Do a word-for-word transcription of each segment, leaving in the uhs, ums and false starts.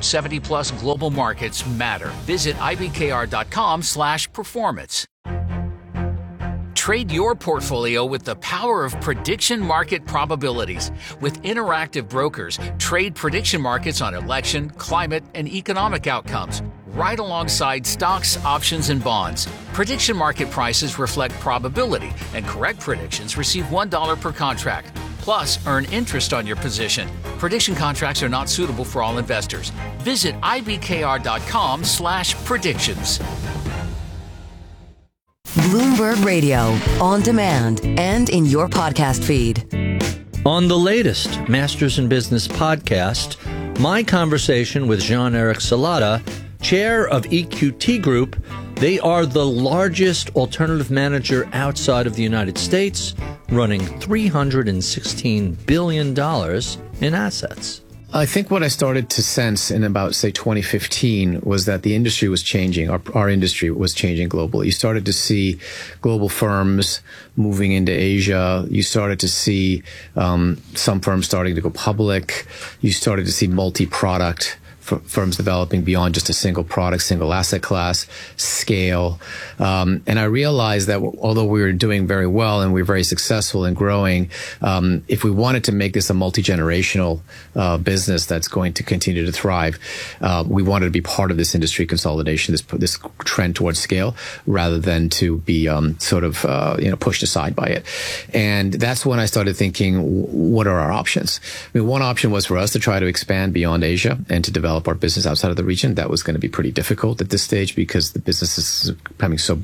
seventy plus global markets matter. Visit I B K R dot com slash performance. Trade your portfolio with the power of prediction market probabilities. With Interactive Brokers, trade prediction markets on election, climate, and economic outcomes, right alongside stocks, options, and bonds. Prediction market prices reflect probability, and correct predictions receive one dollar per contract. Plus, earn interest on your position. Prediction contracts are not suitable for all investors. Visit I B K R dot com slash predictions. Bloomberg Radio, on demand and in your podcast feed. On the latest Masters in Business podcast, my conversation with Jean-Eric Salata, chair of E Q T Group. They are the largest alternative manager outside of the United States, running three hundred sixteen billion dollars in assets. I think what I started to sense in about, say, twenty fifteen was that the industry was changing. Our, our industry was changing globally. You started to see global firms moving into Asia. You started to see um, some firms starting to go public. You started to see multi-product firms developing beyond just a single product, single asset class, scale. Um, and I realized that although we were doing very well and we were very successful in growing, um, if we wanted to make this a multi-generational uh, business that's going to continue to thrive, uh, we wanted to be part of this industry consolidation, this this trend towards scale, rather than to be um, sort of uh, you know pushed aside by it. And that's when I started thinking, what are our options? I mean, one option was for us to try to expand beyond Asia and to develop our business outside of the region. That was going to be pretty difficult at this stage because the business is becoming so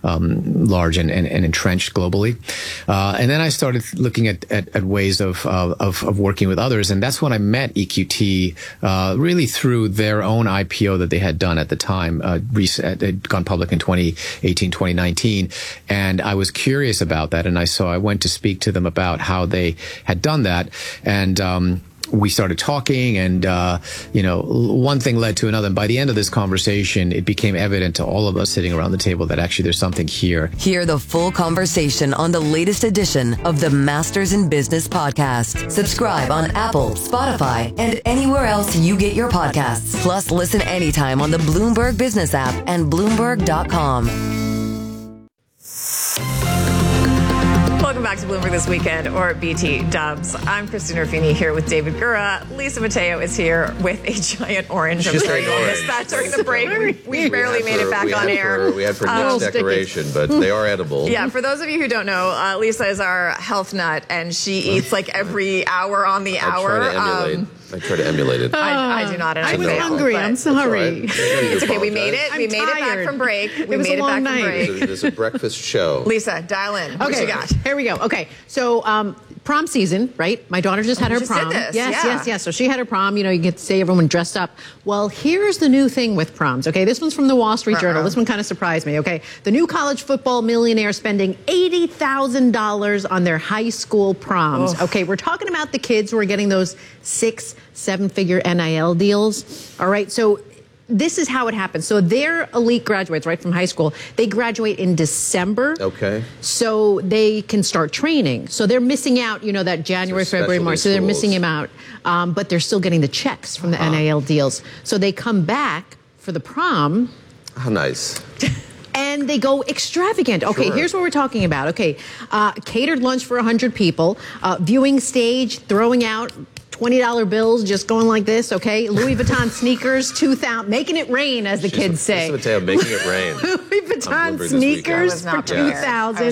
um, large and, and, and entrenched globally. Uh, and then I started looking at, at, at ways of, uh, of of working with others, and that's when I met E Q T, uh, really through their own I P O that they had done at the time. Uh, it had gone public in twenty eighteen, twenty nineteen, and I was curious about that, and I so I went to speak to them about how they had done that, and um, we started talking, and, uh, you know, one thing led to another. And by the end of this conversation, it became evident to all of us sitting around the table that actually there's something here. Hear the full conversation on the latest edition of the Masters in Business podcast. Subscribe on Apple, Spotify, and anywhere else you get your podcasts. Plus, listen anytime on the Bloomberg Business app and Bloomberg dot com. Welcome back to Bloomberg This Weekend, or B T Dubs. I'm Christine Ruffini here with David Gura. Lisa Mateo is here with a giant orange. I'm sorry you missed that during the break. We, we barely made it back we on air. For, we had for next um, decoration, but they are edible. Yeah, for those of you who don't know, uh, Lisa is our health nut, and she eats like every hour on the hour. I try to emulate. Um, I try to emulate it. I, I do not, and I I was fail, hungry. I'm sorry. It's, right. It's okay. We made it. I'm we made tired. it back from break. We it was made a long it back night. from break. It's a, it's a breakfast show. Lisa, dial in. Okay, what you got? Here we go. Okay, so um, prom season, right? My daughter just had oh, her just prom. Did this. Yes, yeah. yes, yes. So she had her prom. You know, you get to see everyone dressed up. Well, here's the new thing with proms. Okay, this one's from the Wall Street uh-uh. Journal. This one kind of surprised me. Okay, the new college football millionaire spending eighty thousand dollars on their high school proms. Oh. Okay, we're talking about the kids who are getting those six, seven-figure N I L deals. All right, so this is how it happens. So they're elite graduates, right, from high school. They graduate in December. Okay. So they can start training. So they're missing out, you know, that January, so February, March. So they're schools. missing him out. Um, but they're still getting the checks from the uh-huh. N I L deals. So they come back for the prom. How nice. And they go extravagant. Okay, sure. Here's what we're talking about. Okay, uh, catered lunch for one hundred people, uh, viewing stage, throwing out twenty dollar bills, just going like this, okay? Louis Vuitton sneakers, two thousand, making it rain, as the She's kids say. Mateo making it rain. Louis Vuitton sneakers for two thousand.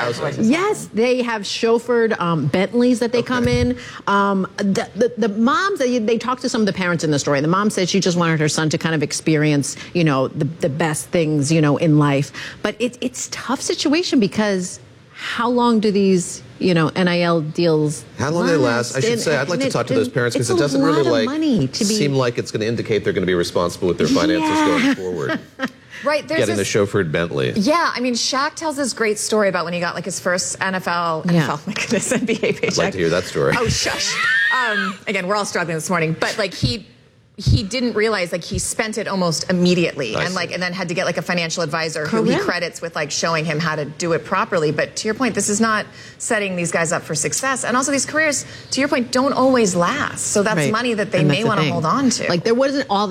Yes, they have chauffeured um, Bentleys that they okay. come in. Um, the, the, the moms, they, they talked to some of the parents in the story. The mom said she just wanted her son to kind of experience, you know, the, the best things, you know, in life. But it, it's a tough situation because how long do these, you know, N I L deals How long last? they last? I should say, I'd like to talk to those parents because it doesn't really like money to be... seem like it's going to indicate they're going to be responsible with their finances yeah. going forward. Right, there's getting this, the chauffeured Bentley. Yeah, I mean, Shaq tells this great story about when he got like his first N F L, yeah. N F L, my goodness, N B A paycheck. I'd like to hear that story. Oh, shush. um, again, we're all struggling this morning, but like he. He didn't realize, like, he spent it almost immediately, I and see. like, and then had to get like a financial advisor Correct. who he credits with like showing him how to do it properly. But to your point, this is not setting these guys up for success, and also these careers, to your point, don't always last. So that's right. money that they And may the want to thing. hold on to. Like there wasn't all